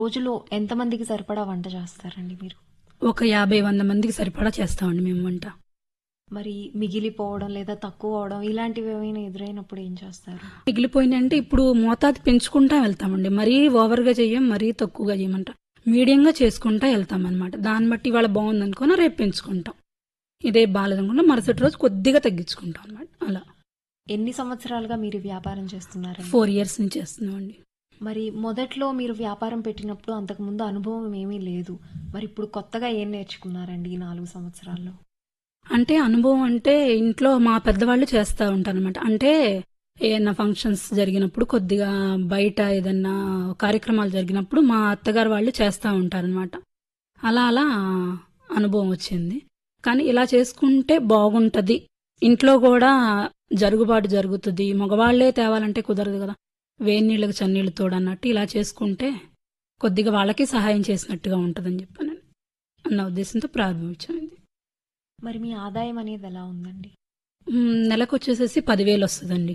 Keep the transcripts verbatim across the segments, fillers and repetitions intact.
రోజులో ఎంతమందికి సరిపడా వంట చేస్తారండి మీరు? ఒక యాభై, వంద మందికి సరిపడా చేస్తామండి మేము వంట. మరి మిగిలిపోవడం లేదా తక్కువ అవడం ఇలాంటివి ఏమైనా ఎదురైనప్పుడు ఏం చేస్తారు? మిగిలిపోయినంటే ఇప్పుడు మోతాదు పెంచుకుంటా వెళ్తామండి. మరీ ఓవర్‌గా చెయ్యం, మరీ తక్కువగా చేయమంట. మీడియంగా చేసుకుంటా వెళ్తామనమాట. దాన్ని బట్టి ఇవాళ బాగుందనుకోని రేపు పెంచుకుంటాం. ఇదే బాలేదనుకున్నా మరుసటి రోజు కొద్దిగా తగ్గించుకుంటాం అనమాట. అలా ఎన్ని సంవత్సరాలుగా మీరు ఈ వ్యాపారం చేస్తున్నారండి? నాలుగు ఇయర్స్ నుంచి చేస్తున్నామండి. మరి మొదట్లో మీరు వ్యాపారం పెట్టినప్పుడు అంతకుముందు అనుభవం ఏమీ లేదు. మరి ఇప్పుడు కొత్తగా ఏం నేర్చుకున్నారండి ఈ నాలుగు సంవత్సరాల్లో? అంటే అనుభవం అంటే ఇంట్లో మా పెద్దవాళ్ళు చేస్తూ ఉంటారనమాట. అంటే ఏదైనా ఫంక్షన్స్ జరిగినప్పుడు కొద్దిగా బయట ఏదన్నా కార్యక్రమాలు జరిగినప్పుడు మా అత్తగారు వాళ్ళు చేస్తూ ఉంటారనమాట. అలా అలా అనుభవం వచ్చింది. కానీ ఇలా చేసుకుంటే బాగుంటుంది, ఇంట్లో కూడా జరుగుబాటు జరుగుతుంది, మగవాళ్లే తేవాలంటే కుదరదు కదా, వేడి నీళ్ళకి చన్నీళ్ళు తోడన్నట్టు ఇలా చేసుకుంటే కొద్దిగా వాళ్ళకి సహాయం చేసినట్టుగా ఉంటుందని చెప్పాను అన్న ఉద్దేశంతో ప్రారంభించాను. మరి మీ ఆదాయం అనేది ఎలా ఉందండి? మ్, నెలకు వచ్చేసేసి పదివేలు వస్తుందండి.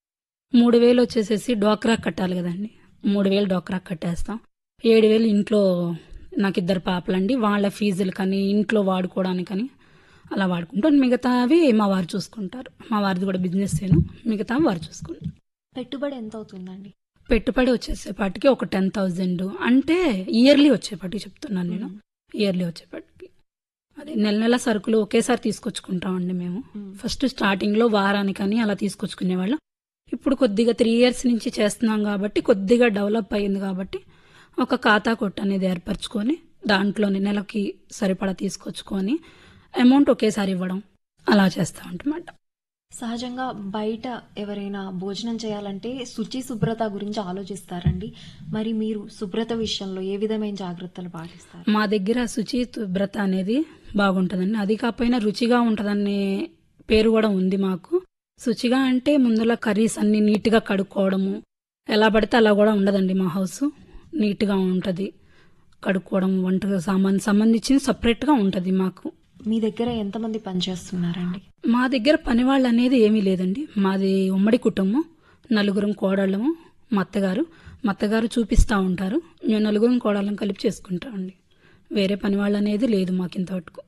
మూడు వేలు వచ్చేసేసి డోక్రా కట్టాలి కదండి, మూడు వేలు డోక్రా కట్టేస్తాం. ఏడు వేలు ఇంట్లో నాకు ఇద్దరు పాపలండి, వాళ్ళ ఫీజులు కానీ ఇంట్లో వాడుకోవడానికని అలా వాడుకుంటాం. మిగతావి మా వారు చూసుకుంటారు. మా వారిది కూడా బిజినెస్ ఏను, మిగతా వారు చూసుకుంటారు. పెట్టుబడి ఎంత అవుతుందండి? పెట్టుబడి వచ్చేసేపాటికి ఒక టెన్ థౌజండ్ అంటే ఇయర్లీ వచ్చేపాటికి చెప్తున్నాను నేను. ఇయర్లీ వచ్చేపాటికి అదే నెల నెల సరుకులు ఒకేసారి తీసుకొచ్చుకుంటామండి మేము. ఫస్ట్ స్టార్టింగ్లో వారానికని అలా తీసుకొచ్చుకునేవాళ్ళం. ఇప్పుడు కొద్దిగా త్రీ ఇయర్స్ నుంచి చేస్తున్నాం కాబట్టి కొద్దిగా డెవలప్ అయ్యింది కాబట్టి ఒక ఖాతా కొట్టు అనేది ఏర్పరచుకొని దాంట్లోని నెలకి సరిపడా తీసుకొచ్చుకొని అమౌంట్ ఒకేసారి ఇవ్వడం అలా చేస్తా ఉంటమాట. సహజంగా బయట ఎవరైనా భోజనం చేయాలంటే శుచి శుభ్రత గురించి ఆలోచిస్తారండి. మరి మీరు శుభ్రత విషయంలో ఏ విధమైన జాగ్రత్తలు పాటిస్తారు? మా దగ్గర శుచి శుభ్రత అనేది బాగుంటుందండి. అది కాకపోయినా రుచిగా ఉంటుందనే పేరు కూడా ఉంది మాకు. శుచిగా అంటే ముందర కర్రీస్ అన్ని నీట్గా కడుక్కోవడము, ఎలా పడితే అలా కూడా ఉండదండి. మా హౌస్ నీట్గా ఉంటుంది, కడుక్కోవడం, వంట సామాన్ సంబంధించింది సపరేట్గా ఉంటుంది మాకు. మీ దగ్గర ఎంతమంది పనిచేస్తున్నారండి? మా దగ్గర పని వాళ్ళు అనేది ఏమీ లేదండి. మాది ఉమ్మడి కుటుంబం, నలుగురం కోడళ్ళము, మా అత్తగారు మా అత్తగారు చూపిస్తూ ఉంటారు, మేము నలుగురం కోడళ్ళం కలిపి చేసుకుంటామండి. వేరే పని వాళ్ళు అనేది లేదు మాకు ఇంతవరకు.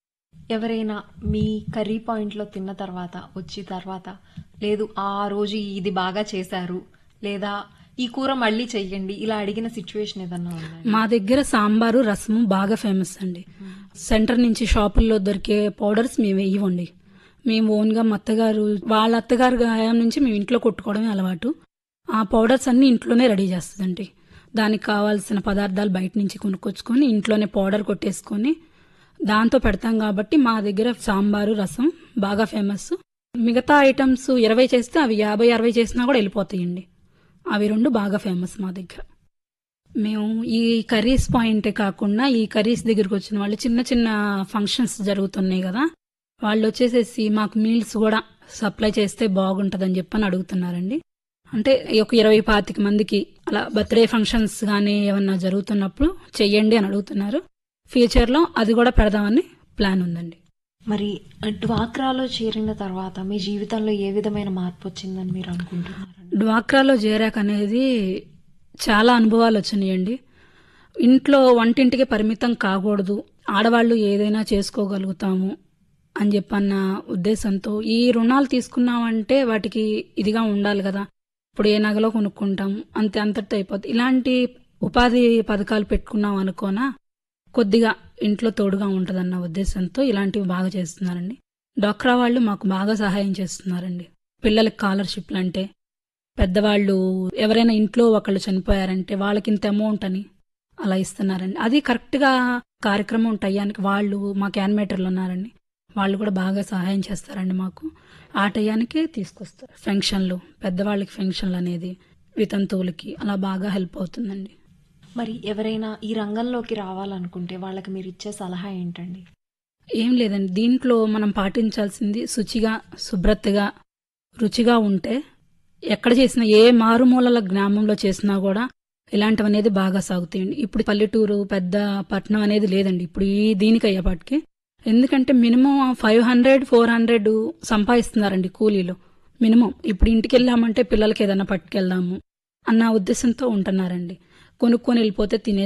ఎవరైనా మీ కర్రీ పాయింట్లో తిన్న తర్వాత వచ్చి తర్వాత లేదు ఆ రోజు ఇది బాగా చేశారు లేదా ఈ కూర మళ్ళీ చెయ్యండి ఇలా అడిగిన సిచ్యువేషన్ ఏదన్నా ఉందా? మా దగ్గర సాంబారు రసము బాగా ఫేమస్ అండి. సెంటర్ నుంచి షాపుల్లో దొరికే పౌడర్స్ మేము వేయవండి. మేము ఓన్గా మా అత్తగారు వాళ్ళ అత్తగారు గాయం నుంచి మేము ఇంట్లో కొట్టుకోవడమే అలవాటు. ఆ పౌడర్స్ అన్ని ఇంట్లోనే రెడీ చేస్తుందండి. దానికి కావాల్సిన పదార్థాలు బయట నుంచి కొనుక్కొచ్చుకొని ఇంట్లోనే పౌడర్ కొట్టేసుకొని దాంతో పెడతాం కాబట్టి మా దగ్గర సాంబారు రసం బాగా ఫేమస్. మిగతా ఐటమ్స్ ఇరవై చేస్తే అవి యాభై అరవై చేసినా కూడా వెళ్ళిపోతాయండి. అవి రెండు బాగా ఫేమస్ మా దగ్గర. మేము ఈ కర్రీస్ పాయింటే కాకుండా ఈ కర్రీస్ దగ్గరికి వచ్చిన వాళ్ళు చిన్న చిన్న ఫంక్షన్స్ జరుగుతున్నాయి కదా, వాళ్ళు వచ్చేసేసి మాకు మీల్స్ కూడా సప్లై చేస్తే బాగుంటుందని చెప్పని అడుగుతున్నారండి. అంటే ఒక ఇరవై పాతిక మందికి అలా బర్త్డే ఫంక్షన్స్ కానీ ఏమన్నా జరుగుతున్నప్పుడు చెయ్యండి అని అడుగుతున్నారు. ఫ్యూచర్లో అది కూడా పెడదామని ప్లాన్ ఉందండి. మరి డ్వాక్రాలో చేరిన తర్వాత మీ జీవితంలో ఏ విధమైన మార్పు వచ్చిందని మీరు అనుకుంటున్నారు? డ్వాక్రాలో చేరాక అనేది చాలా అనుభవాలు వచ్చినాయండి. ఇంట్లో వంటింటికి పరిమితం కాకూడదు, ఆడవాళ్ళు ఏదైనా చేసుకోగలుగుతాము అని చెప్పన్న ఉద్దేశంతో ఈ రుణాలు తీసుకున్నామంటే వాటికి ఇదిగా ఉండాలి కదా, ఇప్పుడు ఏ నగలో కొనుక్కుంటాం అంతే, అంతటితో అయిపోతుంది. ఇలాంటి ఉపాధి పథకాలు పెట్టుకున్నాం అనుకోనా కొద్దిగా ఇంట్లో తోడుగా ఉంటుందన్న ఉద్దేశంతో ఇలాంటివి బాగా చేస్తున్నారండి. డ్వాక్రా వాళ్ళు మాకు బాగా సహాయం చేస్తున్నారండి. పిల్లలకి స్కాలర్షిప్లు అంటే, పెద్దవాళ్ళు ఎవరైనా ఇంట్లో ఒకళ్ళు చనిపోయారంటే వాళ్ళకి ఇంత అమౌంట్ అని అలా ఇస్తున్నారండి. అది కరెక్ట్గా కార్యక్రమం టయానికి వాళ్ళు మా క్యాన్మేటర్లు ఉన్నారండి, వాళ్ళు కూడా బాగా సహాయం చేస్తారండి మాకు. ఆ టయానికే తీసుకొస్తారు ఫంక్షన్లు, పెద్దవాళ్ళకి ఫంక్షన్లు అనేది వితంతువులకి అలా బాగా హెల్ప్ అవుతుందండి. మరి ఎవరైనా ఈ రంగంలోకి రావాలనుకుంటే వాళ్ళకి మీరు ఇచ్చే సలహా ఏంటండి? ఏం లేదండి, దీంట్లో మనం పాటించాల్సింది శుచిగా శుభ్రతగా రుచిగా ఉంటే ఎక్కడ చేసినా ఏ మారుమూలల గ్రామంలో చేసినా కూడా ఇలాంటివి అనేది బాగా సాగుతాయండి. ఇప్పుడు పల్లెటూరు పెద్ద పట్టణం అనేది లేదండి ఇప్పుడు ఈ దీనికి అయ్యేపాటికి. ఎందుకంటే minimum five hundred four hundred సంపాదిస్తున్నారండి కూలీలు మినిమం. ఇప్పుడు ఇంటికి వెళ్ళామంటే పిల్లలకి ఏదైనా పట్టుకెళ్దాము అన్న ఉద్దేశంతో ఉంటున్నారండి. కొనుక్కొని వెళ్ళిపోతే తినే